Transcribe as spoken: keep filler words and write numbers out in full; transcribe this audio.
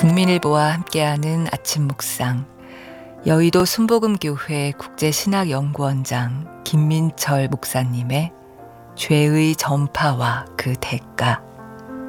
국민일보와 함께하는 아침 묵상, 여의도 순복음교회 국제신학연구원장 김민철 목사님의 죄의 전파와 그 대가,